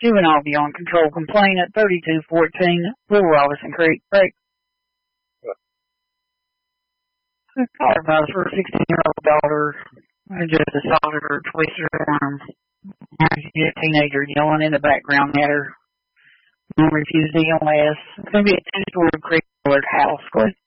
Juvenile beyond control complaint at 3214 Little Robinson Creek. Break. Car advice for a 16-year-old daughter. I just assaulted her, twisted her arm. Now she's a teenager yelling in the background at her. Mom refused EMS. It's going to be a two-story creek-colored house. Go ahead.